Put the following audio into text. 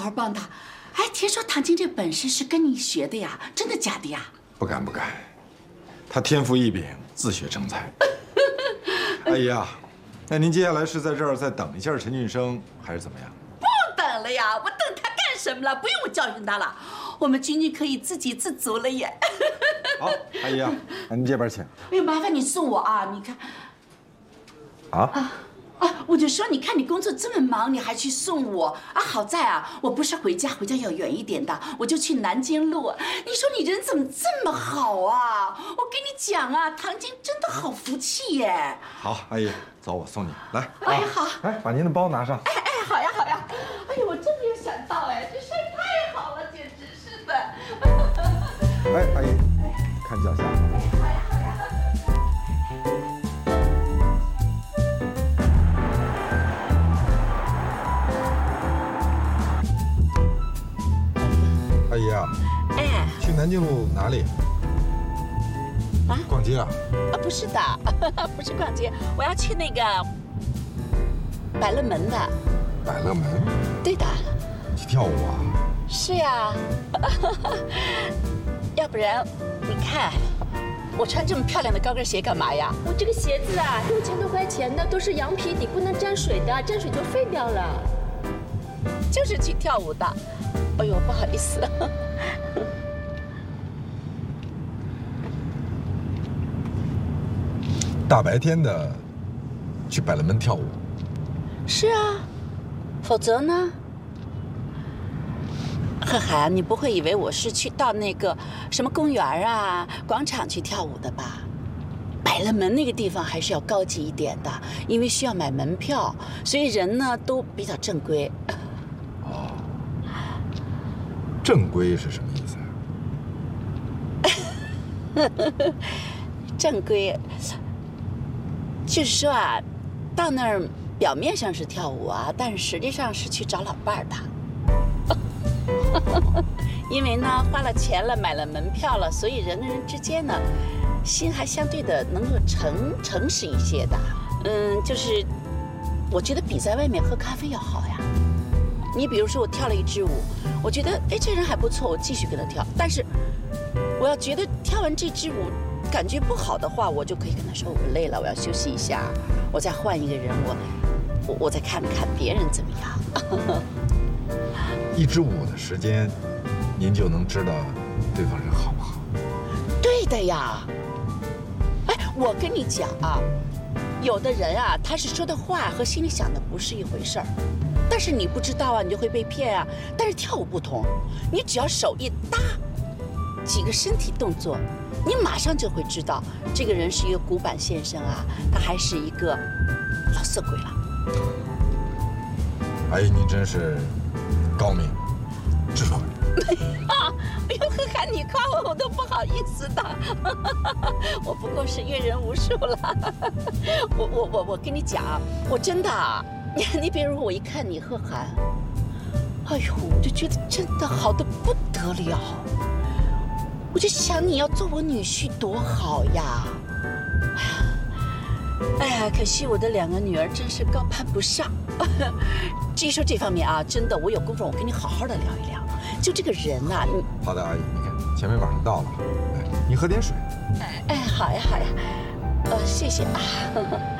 好帮他。哎，听说唐晶这本事是跟你学的呀？真的假的呀？ 不敢，他天赋异禀，自学成才。阿姨啊，那您接下来是在这儿再等一下陈俊生，还是怎么样？ 不等了呀，我等他干什么了？不用我教训他了，我们君君可以自给自足了耶。 好，阿姨啊，那您这边请。 哎呦，麻烦你送我啊！你看， 啊。 我就说，你看你工作这么忙，你还去送我啊？好在啊，我不是回家要远一点的，我就去南京路。你说你人怎么这么好啊？我跟你讲啊，唐晶真的好福气耶。 好，阿姨，走，我送你来。 哎，好， 来把您的包拿上。 哎，好呀。哎呦，我真没有想到哎，这事儿太好了，简直是的。 哎，阿姨，看脚下。 好呀。 阿姨啊， 哎， 去南京路哪里？ 啊？ 逛街啊？ 不是的，不是逛街，我要去那个百乐门的。 百乐门？ 对的。 去跳舞啊？ 是呀。要不然，你看，我穿这么漂亮的高跟鞋干嘛呀？ 我这个鞋子啊，6000多块钱的，都是羊皮底，不能沾水的，沾水就废掉了。 就是去跳舞的。哎呦，不好意思。 大白天的，去百乐门跳舞？ 是啊，否则呢？贺涵，你不会以为我是去到那个什么公园啊、广场去跳舞的吧？百乐门那个地方还是要高级一点的，因为需要买门票，所以人呢都比较正规。 哦，正规是什么意思啊？ 正规，就是说啊，到那儿表面上是跳舞啊，但是实际上是去找老伴儿的。因为呢，花了钱了，买了门票了，所以人跟人之间呢，心还相对的能够诚实一些的。就是我觉得比在外面喝咖啡要好呀。你比如说，我跳了一支舞，我觉得哎这人还不错，我继续跟他跳。但是我要觉得跳完这支舞感觉不好的话，我就可以跟他说我累了，我要休息一下，我再换一个人，我再看看别人怎么样。 一支舞的时间，您就能知道对方人好不好？ 对的呀。哎，我跟你讲啊，有的人啊，他是说的话和心里想的不是一回事儿，但是你不知道啊，你就会被骗啊。但是跳舞不同，你只要手一搭，几个身体动作，你马上就会知道这个人是一个古板先生啊，他还是一个老色鬼了。 阿姨，您真是高明、智慧。 哎呦，贺涵，你夸我都不好意思的。我不过是阅人无数了。我跟你讲，我真的，你比如我一看你贺涵，哎呦，我就觉得真的好的不得了。我就想你要做我女婿多好呀。哎呀，可惜我的2个女儿真是高攀不上。至于说这方面啊，真的，我有功夫我跟你好好的聊一聊。就这个人呐，你好的，阿姨，你看前面马上到了，哎，你喝点水。 哎，好呀，谢谢啊。